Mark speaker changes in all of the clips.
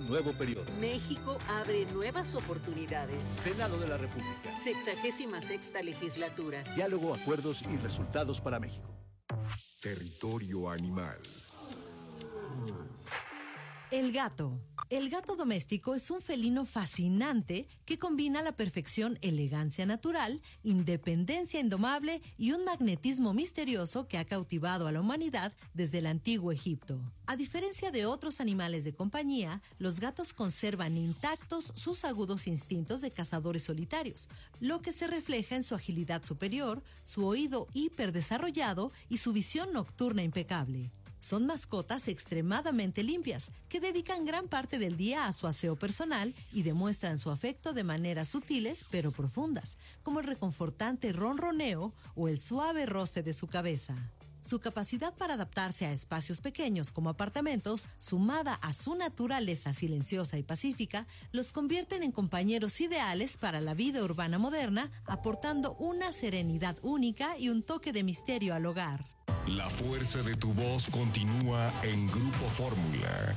Speaker 1: nuevo periodo.
Speaker 2: México abre nuevas oportunidades.
Speaker 1: Senado de la República.
Speaker 2: 66ª legislatura.
Speaker 1: Diálogo, acuerdos y resultados para México.
Speaker 3: Territorio animal.
Speaker 4: El gato. El gato doméstico es un felino fascinante que combina a la perfección elegancia natural, independencia indomable y un magnetismo misterioso que ha cautivado a la humanidad desde el antiguo Egipto. A diferencia de otros animales de compañía, los gatos conservan intactos sus agudos instintos de cazadores solitarios, lo que se refleja en su agilidad superior, su oído hiperdesarrollado y su visión nocturna impecable. Son mascotas extremadamente limpias, que dedican gran parte del día a su aseo personal y demuestran su afecto de maneras sutiles pero profundas, como el reconfortante ronroneo o el suave roce de su cabeza. Su capacidad para adaptarse a espacios pequeños como apartamentos, sumada a su naturaleza silenciosa y pacífica, los convierten en compañeros ideales para la vida urbana moderna, aportando una serenidad única y un toque de misterio al hogar.
Speaker 3: La fuerza de tu voz continúa en Grupo Fórmula.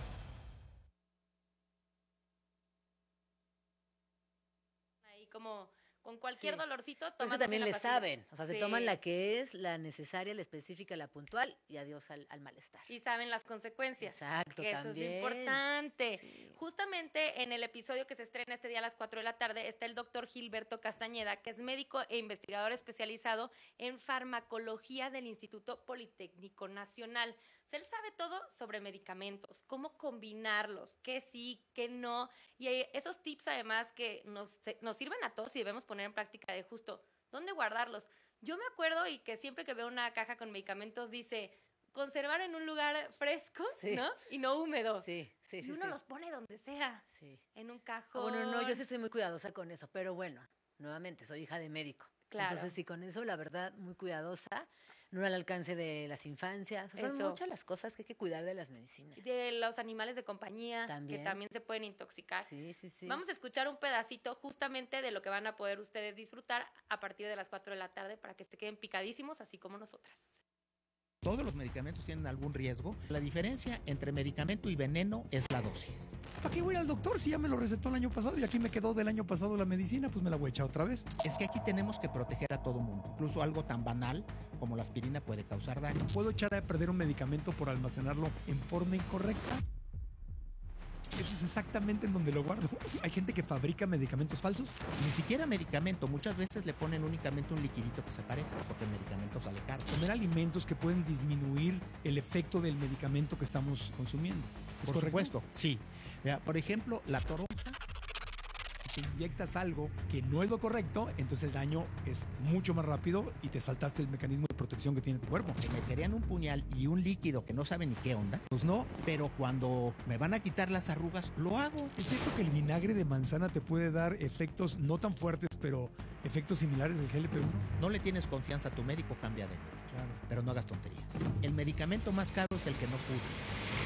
Speaker 5: Ahí como con cualquier dolorcito
Speaker 6: Pero
Speaker 5: tomándose
Speaker 6: también
Speaker 5: la
Speaker 6: le
Speaker 5: pastilla.
Speaker 6: saben, o sea, se
Speaker 5: Sí.
Speaker 6: toman la que es, la necesaria, la específica, la puntual y adiós al malestar.
Speaker 5: Y saben las consecuencias.
Speaker 6: Exacto,
Speaker 5: que eso
Speaker 6: también.
Speaker 5: es lo importante.
Speaker 6: Sí.
Speaker 5: Justamente en el episodio que se estrena este día a las 4 de la tarde está el doctor Gilberto Castañeda, que es médico e investigador especializado en farmacología del Instituto Politécnico Nacional. O sea, él sabe todo sobre medicamentos, cómo combinarlos, qué sí, qué no. Y esos tips además que nos sirven a todos y debemos poner en práctica de justo dónde guardarlos. Yo me acuerdo y que siempre que veo una caja con medicamentos dice conservar en un lugar fresco,
Speaker 6: Sí.
Speaker 5: ¿no? Y no húmedo.
Speaker 6: Sí.
Speaker 5: Y uno los pone donde sea.
Speaker 6: Sí.
Speaker 5: En un cajón.
Speaker 6: Bueno, no, yo sí soy muy cuidadosa con eso, pero bueno, nuevamente, soy hija de médico.
Speaker 5: Claro.
Speaker 6: Entonces, sí, con eso, la verdad, muy cuidadosa, no al alcance de las infancias. O sea, son
Speaker 5: Eso.
Speaker 6: muchas las cosas que hay que cuidar de las medicinas.
Speaker 5: De los animales de compañía,
Speaker 6: También.
Speaker 5: que también se pueden intoxicar.
Speaker 6: Sí.
Speaker 5: Vamos a escuchar un pedacito justamente de lo que van a poder ustedes disfrutar a partir de las 4 de la tarde para que se queden picadísimos, así como nosotras.
Speaker 7: Todos los medicamentos tienen algún riesgo. La diferencia entre medicamento y veneno es la dosis.
Speaker 8: ¿Para qué voy al doctor si ya me lo recetó el año pasado y aquí me quedó del año pasado la medicina? Pues me la voy a echar otra vez.
Speaker 7: Es que aquí tenemos que proteger a todo mundo. Incluso algo tan banal como la aspirina puede causar daño.
Speaker 8: ¿Puedo echar a perder un medicamento por almacenarlo en forma incorrecta? Eso es exactamente en donde lo guardo. Hay gente que fabrica medicamentos falsos.
Speaker 7: Ni siquiera medicamento. Muchas veces le ponen únicamente un liquidito que se parezca porque el medicamento sale caro.
Speaker 8: Comer alimentos que pueden disminuir el efecto del medicamento que estamos consumiendo. ¿Es
Speaker 7: Por
Speaker 8: correcto?
Speaker 7: supuesto, sí. Mira, por ejemplo, la toronja.
Speaker 8: Si te inyectas algo que no es lo correcto, entonces el daño es mucho más rápido y te saltaste el mecanismo de protección que tiene tu cuerpo.
Speaker 7: Me meterían un puñal y un líquido que no sabe ni qué onda. Pues no, pero cuando me van a quitar las arrugas, lo hago.
Speaker 8: ¿Es cierto que el vinagre de manzana te puede dar efectos no tan fuertes, pero efectos similares al GLP-1?
Speaker 7: No le tienes confianza a tu médico, cambia de médico.
Speaker 8: Claro.
Speaker 7: Pero no hagas tonterías. El medicamento más caro es el que no cura.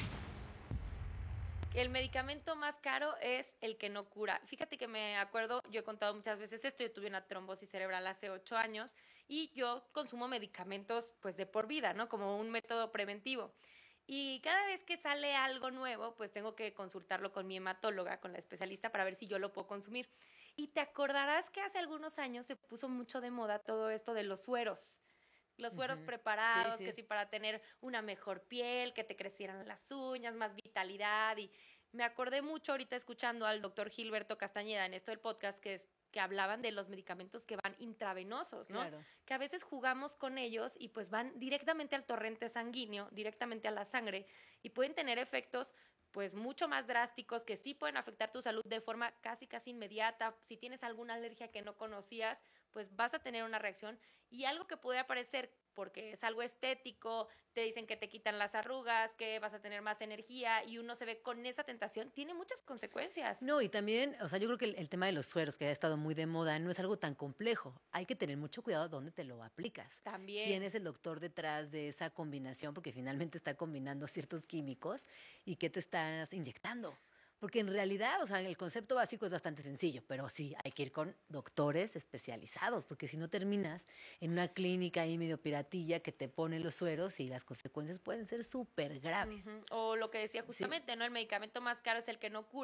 Speaker 5: El medicamento más caro es el que no cura. Fíjate que me acuerdo, yo he contado muchas veces esto, yo tuve una trombosis cerebral hace 8 años y yo consumo medicamentos pues de por vida, ¿no? Como un método preventivo. Y cada vez que sale algo nuevo, pues tengo que consultarlo con mi hematóloga, con la especialista, para ver si yo lo puedo consumir. Y te acordarás que hace algunos años se puso mucho de moda todo esto de los sueros. Los sueros preparados,
Speaker 6: Sí.
Speaker 5: que sí para tener una mejor piel, que te crecieran las uñas, más vitalidad. Y me acordé mucho ahorita escuchando al doctor Gilberto Castañeda en esto del podcast que hablaban de los medicamentos que van intravenosos, ¿no?
Speaker 6: Claro.
Speaker 5: Que a veces jugamos con ellos y pues van directamente al torrente sanguíneo, directamente a la sangre y pueden tener efectos pues mucho más drásticos que sí pueden afectar tu salud de forma casi inmediata. Si tienes alguna alergia que no conocías, pues vas a tener una reacción y algo que puede aparecer porque es algo estético, te dicen que te quitan las arrugas, que vas a tener más energía y uno se ve con esa tentación, tiene muchas consecuencias.
Speaker 6: No, y también, o sea, yo creo que el tema de los sueros, que ha estado muy de moda, no es algo tan complejo. Hay que tener mucho cuidado dónde te lo aplicas.
Speaker 5: También.
Speaker 6: ¿Quién es el doctor detrás de esa combinación? Porque finalmente está combinando ciertos químicos y qué te estás inyectando. Porque en realidad, o sea, el concepto básico es bastante sencillo, pero sí, hay que ir con doctores especializados, porque si no terminas en una clínica ahí medio piratilla que te pone los sueros y las consecuencias pueden ser súper graves.
Speaker 5: O lo que decía justamente, ¿no? El medicamento más caro es el que no cura.